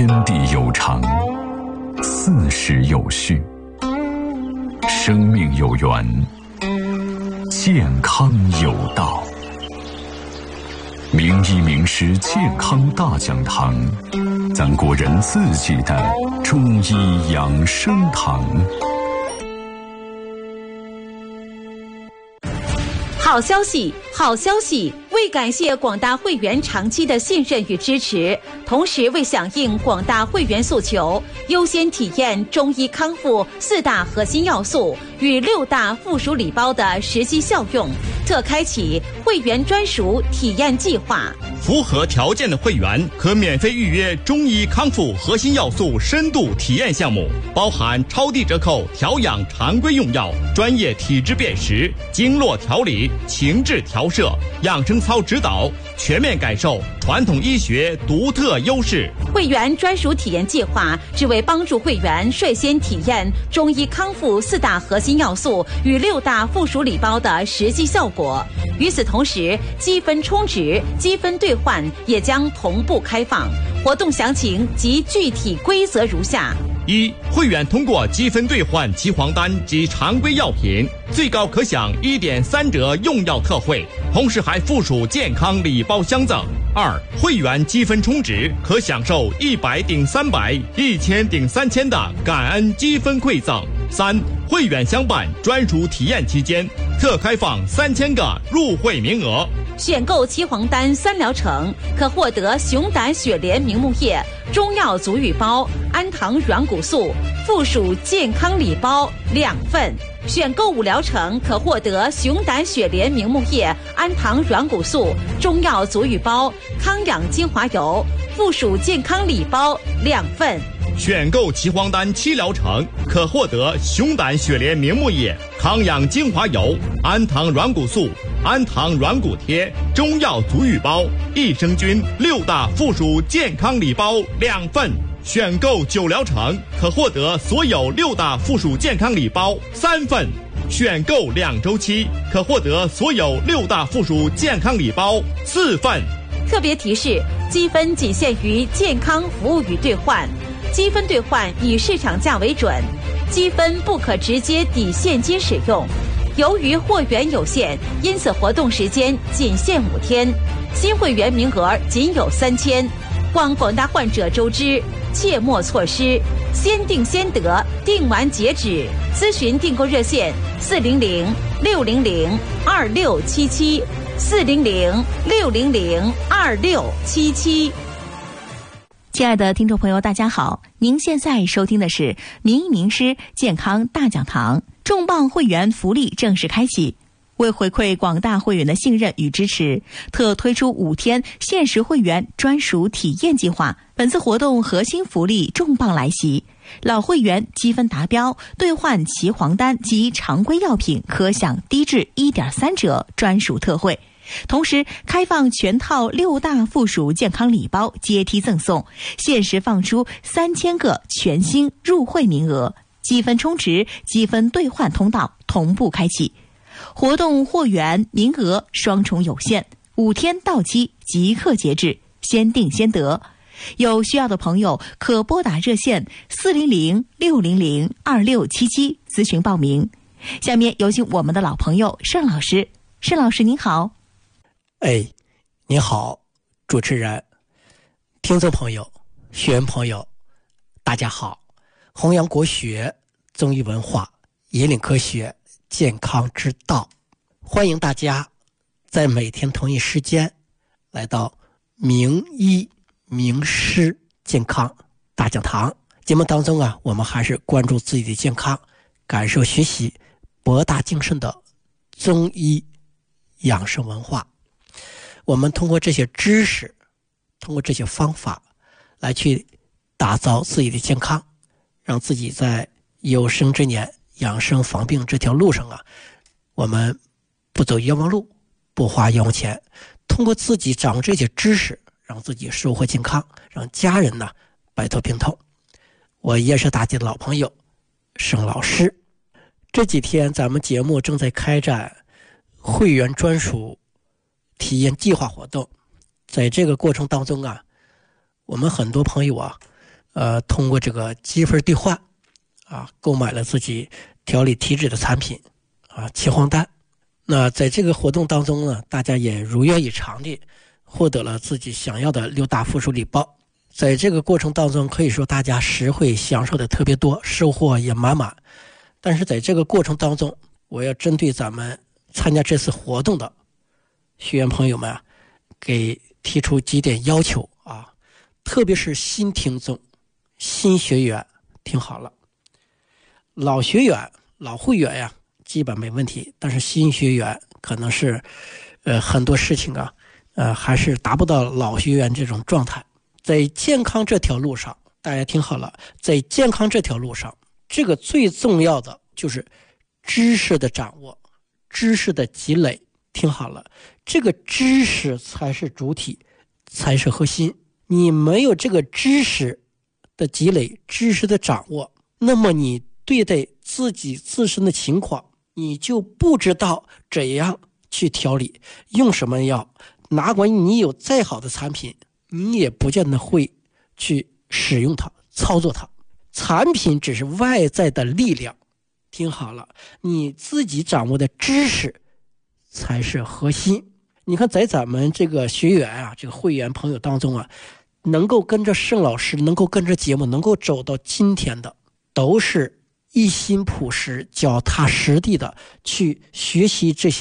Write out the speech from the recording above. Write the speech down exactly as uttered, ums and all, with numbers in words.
天地有常，四时有序，生命有源，健康有道。名医名师健康大讲堂，咱国人自己的中医养生堂。 好消息，好消息！为感谢广大会员长期的信任与支持，同时为响应广大会员诉求，优先体验中医康复四大核心要素与六大附属礼包的实际效用，特开启会员专属体验计划。 符合条件的会员可免费预约中医康复核心要素深度体验项目，包含超低折扣调养常规用药、专业体质辨识、经络调理、情志调摄、养生操指导，全面感受传统医学独特优势。 会员专属体验计划只为帮助会员率先体验中医康复四大核心要素与六大附属礼包的实际效果。与此同时，积分充值、积分兑换也将同步开放。活动详情及具体规则如下： 一、会员通过积分兑换齐黄丹及常规药品，最高可享 一点三 折用药特惠，同时还附属健康礼包相赠。二、会员积分充值可享受一百顶三百、一千顶三千的感恩积分馈赠。三、会员相伴专属体验期间，特开放三千个入会名额。 选购齐黄丹三疗程，可获得熊胆雪莲明目液、中药足浴包、氨糖软骨素附属健康礼包两份；选购五疗程，可获得熊胆雪莲明目液、氨糖软骨素、中药足浴包、康养精华油附属健康礼包两份。 选购齐黄丹七疗程，可获得熊胆雪莲明目液、康养精华油、氨糖软骨素、氨糖软骨贴、中药足浴包、益生菌六大附属健康礼包两份。选购九疗程，可获得所有六大附属健康礼包三份。选购两周期，可获得所有六大附属健康礼包四份。 特别提示：积分仅限于健康服务与兑换，积分兑换以市场价为准，积分不可直接抵现金使用。由于货源有限，因此活动时间仅限五天，新会员名额仅有三千，望广大患者周知，切莫错失。先订先得，订完截止。咨询订购热线：四零零六零零二六七七，四零零六零零二六七七。亲爱的听众朋友，大家好，您现在收听的是名医名师健康大讲堂，重磅会员福利正式开启。为回馈广大会员的信任与支持，特推出五天限时会员专属体验计划。本次活动核心福利重磅来袭，老会员积分达标，兑换齐黄丹及常规药品可享低至 一点三 折专属特惠。同时开放全套六大附属健康礼包阶梯赠送，限时放出三千个全新入会名额，积分充值、积分兑换通道同步开启。活动货源名额双重有限，五天到期即刻截止，先订先得。有需要的朋友可拨打热线四零零六零零二六七七咨询报名。下面有请我们的老朋友盛老师。盛老师您好。 哎，你好，主持人、听众朋友、学员朋友，大家好！弘扬国学、中医文化，引领科学、健康之道，欢迎大家在每天同一时间来到名医名师健康大讲堂。节目当中啊，我们还是关注自己的健康，感受学习博大精深的中医养生文化。我们通过这些知识，通过这些方法来去打造自己的健康，让自己在有生之年养生防病这条路上啊，我们不走冤枉路，不花冤枉钱，通过自己掌握这些知识，让自己收获健康，让家人呢摆脱病痛。我也是大家的老朋友盛老师。这几天咱们节目正在开展会员专属体验计划活动，在这个过程当中啊，我们很多朋友啊呃，通过这个积分兑换啊，购买了自己调理体质的产品啊，岐黄丹。那在这个活动当中呢，大家也如愿以偿的获得了自己想要的六大附属礼包。在这个过程当中，可以说大家实惠享受的特别多，收获也满满。但是在这个过程当中，我要针对咱们参加这次活动的学员朋友们啊，给提出几点要求啊，特别是新听众、新学员，听好了。老学员、老会员呀，基本没问题，但是新学员可能是，呃，很多事情啊，呃，还是达不到老学员这种状态。在健康这条路上，大家听好了，在健康这条路上，这个最重要的就是知识的掌握，知识的积累。听好了，这个知识才是主体，才是核心。你没有这个知识的积累，知识的掌握，那么你对待自己自身的情况，你就不知道怎样去调理，用什么药，哪管你有再好的产品，你也不见得会去使用它，操作它。产品只是外在的力量，听好了，你自己掌握的知识才是核心。你看，在咱们这个学员啊，这个会员朋友当中啊，能够跟着盛老师，能够跟着节目，能够走到今天的，都是一心朴实、脚踏实地的去学习这些